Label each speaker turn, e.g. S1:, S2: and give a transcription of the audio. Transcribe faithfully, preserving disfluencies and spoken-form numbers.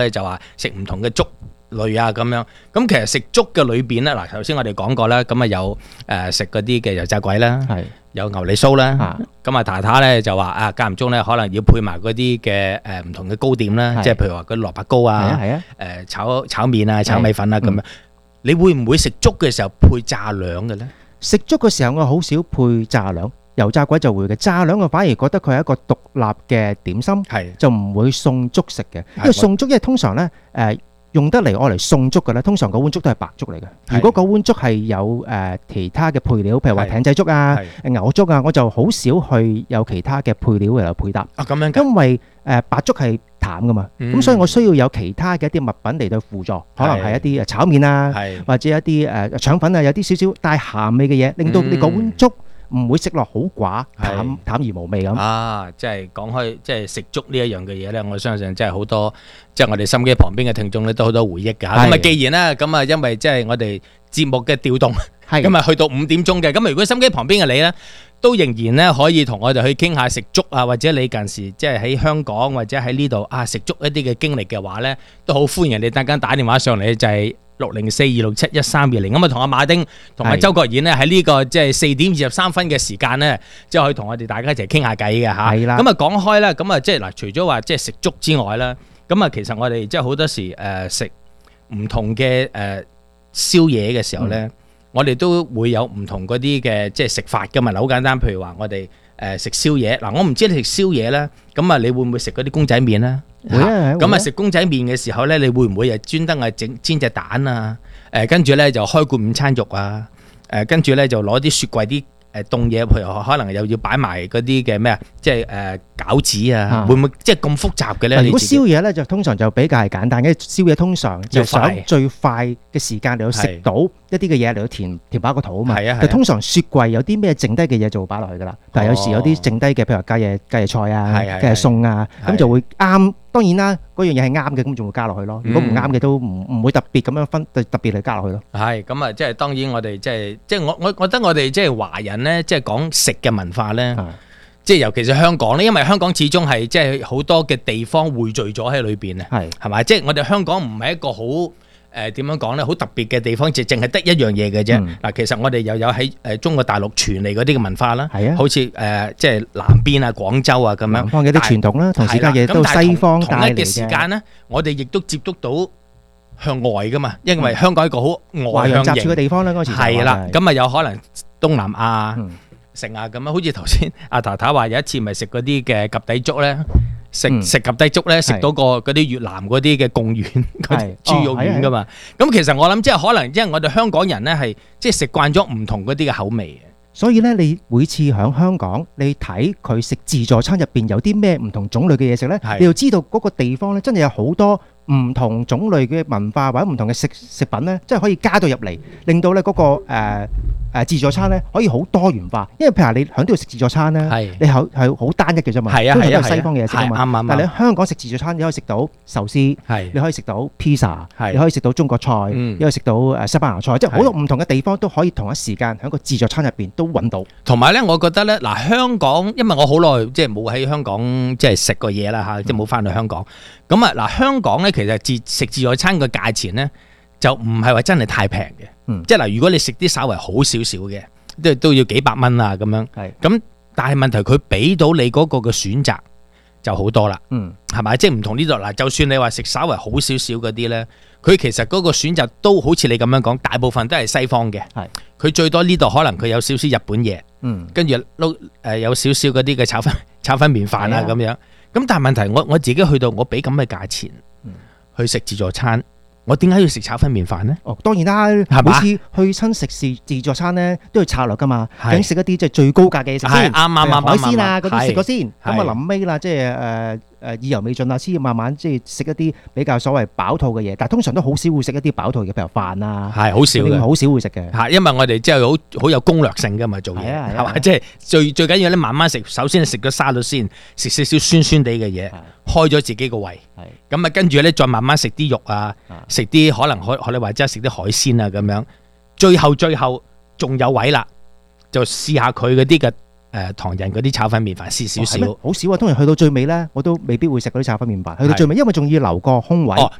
S1: 就話食唔同嘅粥類啊咁樣。咁其實食粥嘅裏邊咧，嗱頭先我哋講過啦，咁啊有誒食嗰啲嘅油炸鬼啦，有牛脷酥啦。咁啊太太咧就話啊間唔中咧可能要配埋嗰啲嘅誒唔同嘅糕點啦，即係譬如話嗰啲蘿蔔糕啊，誒炒炒麵啊、炒米粉啊咁樣。你會唔會食粥嘅時候配炸兩嘅咧？
S2: 食粥嘅時候我好少配炸兩。油炸鬼就會嘅，炸兩我反而覺得佢係一個獨立嘅點心，就唔會送粥食嘅。因為送粥，因為通常咧誒、呃、用得嚟愛嚟送粥嘅咧，通常嗰碗粥都係白粥嚟嘅。如果嗰碗粥係有誒、呃、其他嘅配料，譬如話艇仔粥啊、牛粥啊，我就好少去有其他嘅配料嚟配搭。
S1: 啊咁樣，
S2: 因為誒、呃、白粥係淡噶嘛，咁、嗯、所以我需要有其他嘅一啲物品嚟到輔助，可能係一啲誒炒麵啊，或者一啲誒腸粉啊，有啲少少帶鹹味嘅嘢，令到你嗰碗粥唔會食落好寡，淡淡而無味咁。
S1: 啊，即係講開，即係食粥呢一樣嘅嘢咧，我相信即係好多，即係我哋心機旁邊嘅聽眾咧都好多回憶㗎。咁啊，既然咧，咁啊，因為即係我哋節目嘅調動，咁啊去到五點鐘嘅，咁如果心機旁邊嘅你咧，都仍然咧可以同我哋去傾下食粥啊，或者你近時即係喺香港或者喺呢度啊食粥一啲嘅經歷嘅話咧，都好歡迎你等間打電話上嚟，就係六零四二六七一三二零，咁啊同阿馬丁同埋周國賢咧喺呢個即係四點二十三分嘅時間咧，即係可以同我哋大家一齊傾下偈嘅嚇。係啦。咁啊講開咧，咁啊即係嗱，除咗話即係食粥之外啦，咁啊其實我哋即係好多時誒食唔同嘅誒宵夜嘅時候咧，我哋都會有唔同嗰啲嘅即係食法㗎嘛。好簡單，譬如話我哋誒食宵夜，嗱我唔知你食宵夜咧，咁啊你會唔會食嗰啲公仔麵咧？會啊，咁啊食公仔麵嘅時候咧，你會唔會又專登啊整煎隻蛋啊？誒跟住咧就開罐午餐肉啊！誒跟住咧就攞啲雪櫃啲誒凍嘢，譬如可能又要擺埋嗰啲嘅咩啊，即係誒餃子啊，會唔會即係咁複雜嘅咧？
S2: 如果宵夜咧就通常就比較係簡單嘅，宵夜通常就想最快嘅時間嚟到食到一啲嘅嘢嚟到填填飽個肚啊嘛。係啊係。通常雪櫃有啲咩剩低嘅嘢就會擺落去噶啦，但係有時有啲剩低嘅，譬如話隔夜隔夜菜啊、隔夜餸啊，咁就會啱。當然啦，嗰樣嘢係啱嘅，咁仲會加落去咯。如果唔啱嘅都唔唔會特別咁樣分特別嚟加落去咯。
S1: 係咁啊，即係當然我哋即係即係我我覺得我哋即係華人咧，即係講食嘅文化咧，即係尤其是香港咧，因為香港始終係即係好多嘅地方匯聚咗喺裏邊啊，係係咪？即係我哋香港唔係一個好誒點樣講咧，好特別嘅地方，就淨係得一樣嘢嘅啫。嗱，其實我哋又有喺誒中國大陸傳嚟嗰啲嘅文化啦，係啊，好似誒即係南邊啊、廣州啊咁樣，南方嘅啲傳統啦，同時間嘢都西方帶嚟嘅。同一嘅時間咧，我哋亦都接觸到向外噶嘛，因為香港係一個好外向型嘅地方咧，嗰時係啦，咁啊有可能東南亞成啊咁樣，好似頭先阿太太話有一次咪食嗰啲嘅及第粥咧。食食及第粥咧，食到個嗰啲越南嗰啲嘅貢丸嗰啲豬肉丸噶嘛，咁其實我諗即係可能，因為我哋香港人咧係即係食慣咗唔同嗰啲嘅口味嘅，
S2: 所以咧你每次喺香港，你睇佢食自助餐入邊有啲咩唔同種類嘅嘢食咧，你要知道嗰個地方咧真係有好多唔同種類嘅文化或者唔同嘅食食品咧，即係可以加到入嚟，令到咧嗰個誒誒自助餐咧可以好多元化。因為譬如你喺呢度食自助餐咧，你係係好單一嘅啫嘛，通常都係西方嘅嘢食啊嘛。但係你喺香港食自助餐，你可以食到壽司，你可以食到 pizza，你可以食到中國菜，你可以食到誒西班牙菜，即係好多唔同嘅地方都可以同一時間喺個自助餐入邊都揾到。
S1: 同埋咧，我覺得咧，嗱香港，因為我好耐即係冇喺香港即係食過嘢啦嚇，即係冇翻去香港。咁啊嗱，香港咧其實自食自助餐個價錢咧就唔係話真係太平嘅。嗯、即係嗱，如果你食啲稍為好少少嘅，都都要幾百蚊啊咁樣。係咁，但係問題佢俾到你嗰個嘅選擇就好多啦。嗯，係咪？即係唔同呢度嗱，就算你話食稍為好少少嗰啲咧，佢其實嗰個選擇都好似你咁樣講，大部分都係西方嘅。係，佢最多呢度可能佢有少少日本嘢。嗯，跟住撈誒有少少嗰啲嘅炒粉炒粉麵飯啊咁樣。咁但係問題我我自己去到我俾咁嘅價錢去食自助餐。我點解要食炒粉麵飯呢？
S2: 哦，當然啦，每次去親食自自助餐咧，都要策略噶嘛，梗食一啲即係最高價嘅嘢食先，啱啱啱海鮮啊嗰啲食過先，咁啊臨尾啦，即係誒誒意猶未盡啊，先慢慢即係食一啲比較所謂飽肚嘅嘢，但係通常都好少會食一啲飽肚嘅，譬如飯啊，係好少嘅，好少會食嘅，係因為我哋即係好好有攻略性噶嘛做嘢，係嘛，即係最最緊要咧慢慢食，首先食咗沙律先，食少少酸酸地嘅嘢，開咗自己個胃，咁啊跟住咧再慢慢食啲肉啊。食啲可能可學你話齋食啲海鮮啊咁樣，最後最後仲有位啦，就試下佢嗰啲嘅
S1: 誒唐人嗰啲炒粉麵飯試少少，
S2: 好少啊。通常去到最尾咧，我都未必會食嗰啲炒粉麵飯。去到最尾，因為仲要留個空位。